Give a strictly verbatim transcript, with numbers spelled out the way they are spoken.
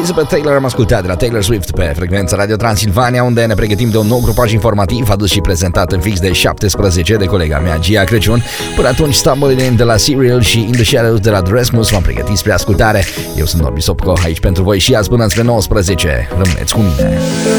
Hands pe Taylor am ascultat de la Taylor Swift pe frecvența Radio Transilvania, unde ne pregătim de un nou grupaj informativ adus și prezentat în fix de șaptesprezece de colega mea Gia Crăciun. Până atunci, Stumbling In de la Serial și In The Shadows de la The Rasmus v-am pregătit spre ascultare. Eu sunt Norbi Sopco, aici pentru voi și azi până spre nouăsprezece. Rămâneți cu mine!